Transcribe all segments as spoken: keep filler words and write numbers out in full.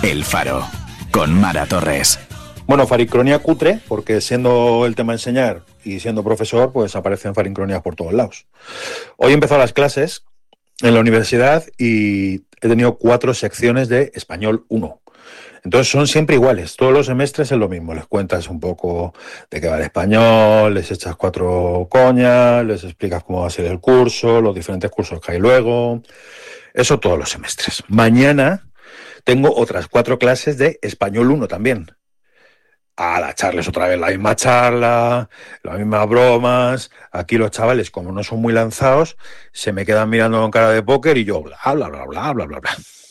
El Faro, con Mara Torres. Bueno, farincronía cutre, porque siendo el tema enseñar y siendo profesor, pues aparecen farincronías por todos lados. Hoy he empezado las clases en la universidad y he tenido cuatro secciones de español uno. Entonces son siempre iguales, todos los semestres es lo mismo, les cuentas un poco de qué va el español, les echas cuatro coñas, les explicas cómo va a ser el curso, los diferentes cursos que hay luego, eso todos los semestres. Mañana tengo otras cuatro clases de español uno también. A la charles otra vez la misma charla, las mismas bromas. Aquí los chavales, como no son muy lanzados, se me quedan mirando con cara de póker y yo bla, bla, bla, bla, bla, bla, bla.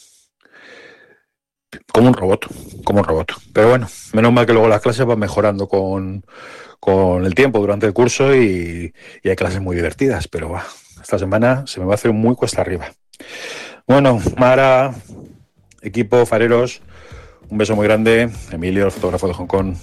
Como un robot, como un robot. Pero bueno, menos mal que luego las clases van mejorando con, con el tiempo durante el curso y, y hay clases muy divertidas. Pero bah, esta semana se me va a hacer muy cuesta arriba. Bueno, Mara, equipo, fareros, un beso muy grande. Emilio, el fotógrafo de Hong Kong.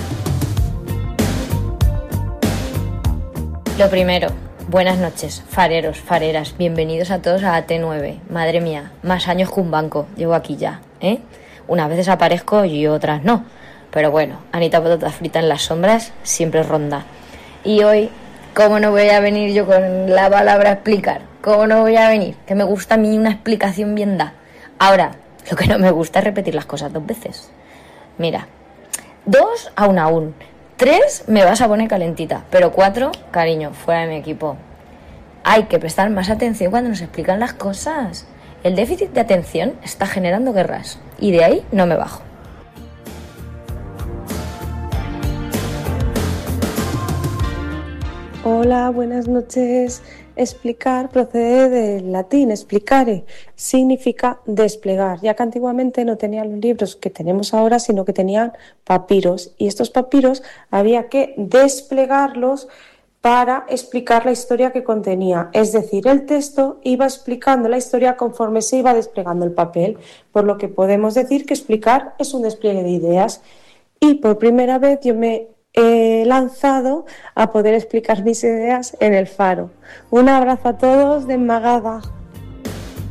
Lo primero, buenas noches, fareros, fareras, bienvenidos a todos a A T nueve. Madre mía, más años que un banco, llevo aquí ya, ¿eh? Unas veces aparezco y otras no. Pero bueno, Anita Patata Frita en las sombras siempre ronda. Y hoy, ¿cómo no voy a venir yo con la palabra explicar? ¿Cómo no voy a venir? Que me gusta a mí una explicación bien da. Ahora, lo que no me gusta es repetir las cosas dos veces. Mira, dos aún aún. Tres me vas a poner calentita. Pero cuatro, cariño, fuera de mi equipo. Hay que prestar más atención cuando nos explican las cosas. El déficit de atención está generando guerras. Y de ahí no me bajo. Hola, buenas noches. Explicar procede del latín explicare, significa desplegar, ya que antiguamente no tenían los libros que tenemos ahora, sino que tenían papiros, y estos papiros había que desplegarlos para explicar la historia que contenía, es decir, el texto iba explicando la historia conforme se iba desplegando el papel, por lo que podemos decir que explicar es un despliegue de ideas. Y por primera vez yo me he lanzado a poder explicar mis ideas en el Faro. Un abrazo a todos de Magada.